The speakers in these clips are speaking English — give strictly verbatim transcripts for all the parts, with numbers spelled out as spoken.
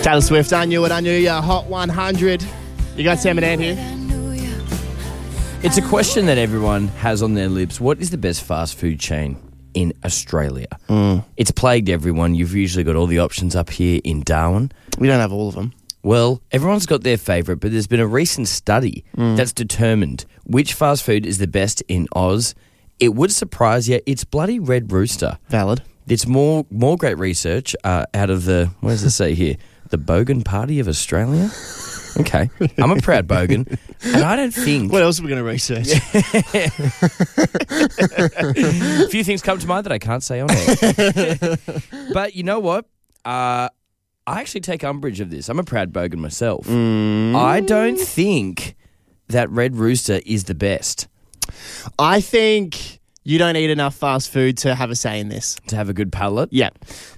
Taylor Swift, I Knew It, I Knew Ya, Hot one hundred. You got Sam and Ant here. It's a question that everyone has on their lips. What is the best fast food chain in Australia? Mm. It's plagued everyone. You've usually got all the options up here in Darwin. We don't have all of them. Well, everyone's got their favourite, but there's been a recent study Mm. that's determined which fast food is the best in Oz. It would surprise you. It's bloody Red Rooster. Valid. It's more more great research uh, out of the, what does it say here? The Bogan Party of Australia? Okay. I'm a proud Bogan. And I don't think... What else are we going to research? A few things come to mind that I can't say on air. But you know what? Uh, I actually take umbrage of this. I'm a proud Bogan myself. Mm. I don't think that Red Rooster is the best. I think you don't eat enough fast food to have a say in this. To have a good palate? Yeah.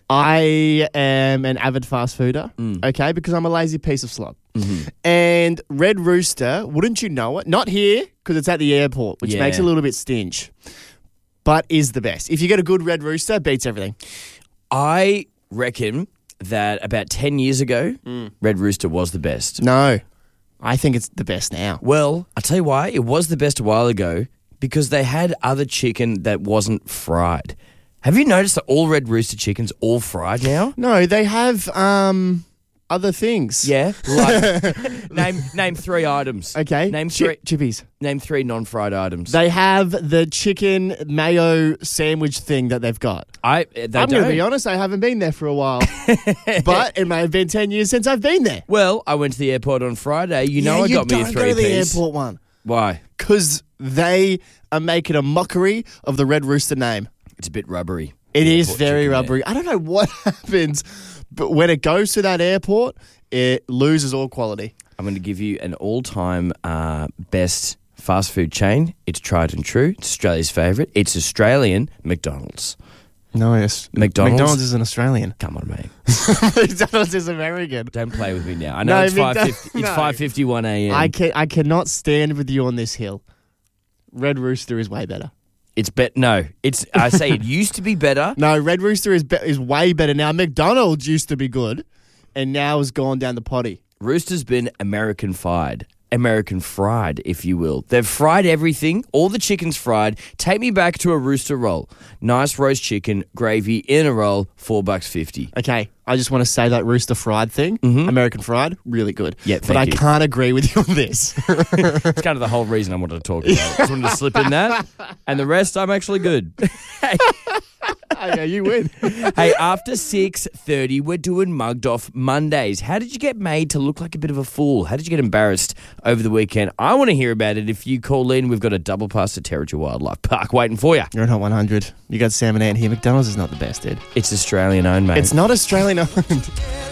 I am an avid fast fooder, Mm. okay, because I'm a lazy piece of slop. Mm-hmm. And Red Rooster, wouldn't you know it? Not here, because it's at the airport, which Yeah. makes it a little bit stinge, but is the best. If you get a good Red Rooster, it beats everything. I reckon that about ten years ago, Mm. Red Rooster was the best. No, I think it's the best now. Well, I'll tell you why. It was the best a while ago because they had other chicken that wasn't fried. Have you noticed that all Red Rooster chicken's all fried now? No, they have um other things. Yeah. Like, name name three items. Okay. Name Chi- three. chippies. Name three non-fried items. They have the chicken mayo sandwich thing that they've got. I. They I'm don't. going to be honest, I haven't been there for a while. But it may have been ten years since I've been there. Well, I went to the airport on Friday. You know, Yeah, I you got me a don't three go to the piece. airport one. Why? Because they are making a mockery of the Red Rooster name. It's a bit rubbery. It The is airport very chicken there. rubbery. I don't know what happens, but when it goes to that airport, it loses all quality. I'm going to give you an all-time uh, best fast food chain. It's tried and true. It's Australia's favourite. It's Australian McDonald's. No, yes. McDonald's? McDonald's is an Australian. Come on, mate. McDonald's is American. Don't play with me now. I know No, it's McDo- five fifty. It's no. five fifty-one a.m. I can I cannot stand with you on this hill. Red Rooster is way better. It's bet no. It's I say it used to be better. No, Red Rooster is be- is way better now. McDonald's used to be good, and now has gone down the potty. Rooster's been American fried. American fried, if you will. They've fried everything. All the chicken's fried. Take me back to a Rooster roll. Nice roast chicken, gravy in a roll, four bucks fifty. Okay, I just want to say that Rooster fried thing, American fried, really good. Yeah, but thank I you. can't agree with you on this. It's kind of the whole reason I wanted to talk about it. Just wanted to slip in that. And the rest, I'm actually good. Oh, yeah, you win. Hey, after six thirty, we're doing Mugged Off Mondays. How did you get made to look like a bit of a fool? How did you get embarrassed over the weekend? I want to hear about it. If you call in, we've got a double pass to Territory Wildlife Park waiting for you. You're on Hot one hundred. You got Sam and Ant here. McDonald's is not the best, Ed. It's Australian owned, mate. It's not Australian owned.